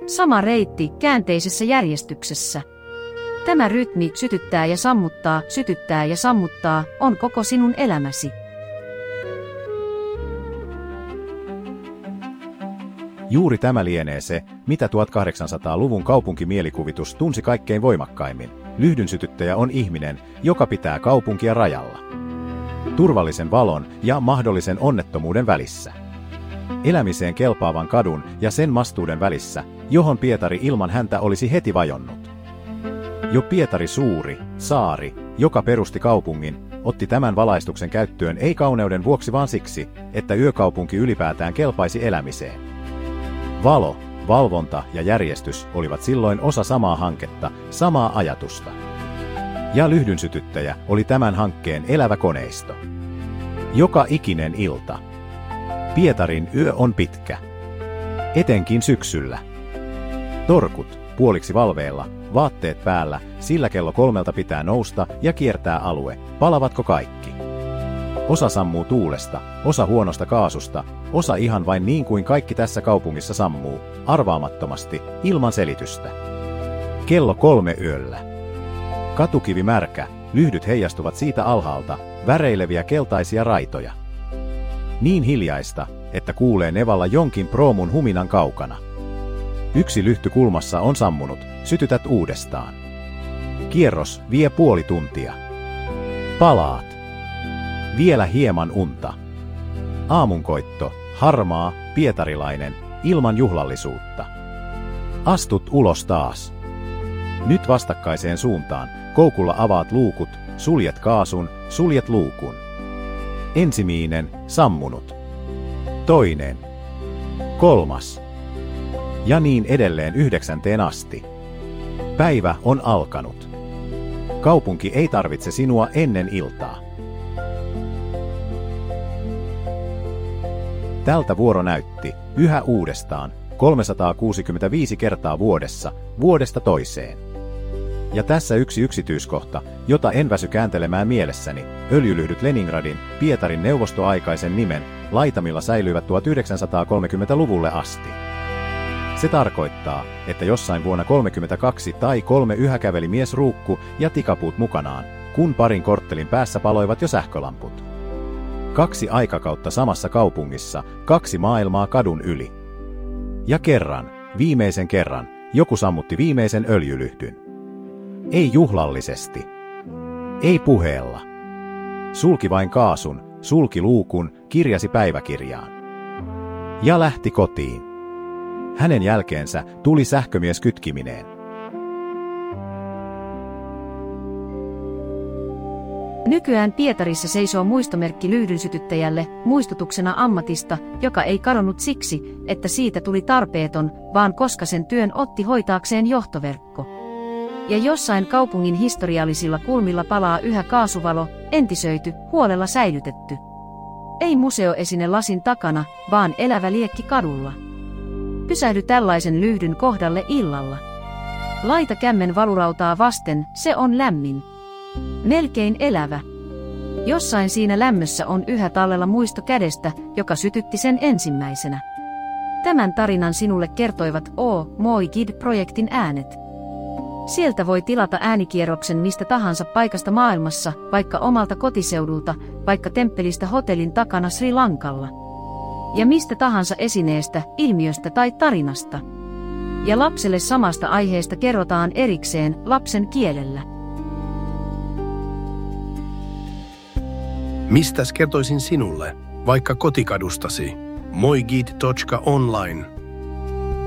Sama reitti käänteisessä järjestyksessä. Tämä rytmi sytyttää ja sammuttaa, on koko sinun elämäsi. Juuri tämä lienee se, mitä 1800-luvun kaupunkimielikuvituus tunsi kaikkein voimakkaimmin. Lyhdynsytyttäjä on ihminen, joka pitää kaupunkia rajalla. Turvallisen valon ja mahdollisen onnettomuuden välissä. Elämiseen kelpaavan kadun ja sen mastuuden välissä, johon Pietari ilman häntä olisi heti vajonnut. Jo Pietari Suuri, saari, joka perusti kaupungin, otti tämän valaistuksen käyttöön ei kauneuden vuoksi vaan siksi, että yökaupunki ylipäätään kelpaisi elämiseen. Valo, valvonta ja järjestys olivat silloin osa samaa hanketta, samaa ajatusta. Ja lyhdynsytyttäjä oli tämän hankkeen elävä koneisto. Joka ikinen ilta. Pietarin yö on pitkä. Etenkin syksyllä. Torkut, puoliksi valveilla, vaatteet päällä, sillä kello 3 pitää nousta ja kiertää alue. Palavatko kaikki? Osa sammuu tuulesta, osa huonosta kaasusta, osa ihan vain niin kuin kaikki tässä kaupungissa sammuu, arvaamattomasti, ilman selitystä. Kello 3 yöllä. Katukivi märkä, lyhdyt heijastuvat siitä alhaalta, väreileviä keltaisia raitoja. Niin hiljaista, että kuulee nevalla jonkin proomun huminan kaukana. Yksi lyhty kulmassa on sammunut, sytytät uudestaan. Kierros vie puoli tuntia. Palaat. Vielä hieman unta. Aamunkoitto, harmaa, pietarilainen, ilman juhlallisuutta. Astut ulos taas. Nyt vastakkaiseen suuntaan, koukulla avaat luukut, suljet kaasun, suljet luukun. Ensimmäinen, sammunut. Toinen. Kolmas. Ja niin edelleen 9 asti. Päivä on alkanut. Kaupunki ei tarvitse sinua ennen iltaa. Tältä vuoro näytti, yhä uudestaan, 365 kertaa vuodessa, vuodesta toiseen. Ja tässä yksi yksityiskohta, jota en väsy kääntelemään mielessäni, öljylyhdyt Leningradin, Pietarin neuvostoaikaisen nimen, laitamilla säilyivät 1930-luvulle asti. Se tarkoittaa, että jossain vuonna 32 tai 3 yhä käveli mies ruukku ja tikapuut mukanaan, kun parin korttelin päässä paloivat jo sähkölamput. 2 aikakautta samassa kaupungissa, 2 maailmaa kadun yli. Ja viimeisen kerran, joku sammutti viimeisen öljylyhdyn. Ei juhlallisesti. Ei puheella. Sulki vain kaasun, sulki luukun, kirjasi päiväkirjaan. Ja lähti kotiin. Hänen jälkeensä tuli sähkömies kytkimineen. Nykyään Pietarissa seisoo muistomerkki lyhdynsytyttäjälle, muistutuksena ammatista, joka ei kadonnut siksi, että siitä tuli tarpeeton, vaan koska sen työn otti hoitaakseen johtoverkko. Ja jossain kaupungin historiallisilla kulmilla palaa yhä kaasuvalo, entisöity, huolella säilytetty. Ei museoesine lasin takana, vaan elävä liekki kadulla. Pysähdy tällaisen lyhdyn kohdalle illalla. Laita kämmen valurautaa vasten, se on lämmin. Melkein elävä. Jossain siinä lämmössä on yhä tallella muisto kädestä, joka sytytti sen ensimmäisenä. Tämän tarinan sinulle kertoivat Moi Kid-projektin äänet. Sieltä voi tilata äänikierroksen mistä tahansa paikasta maailmassa, vaikka omalta kotiseudulta, vaikka temppelistä hotellin takana Sri Lankalla. Ja mistä tahansa esineestä, ilmiöstä tai tarinasta. Ja lapselle samasta aiheesta kerrotaan erikseen lapsen kielellä. Mistäs kertoisin sinulle, vaikka kotikadustasi? moigid.online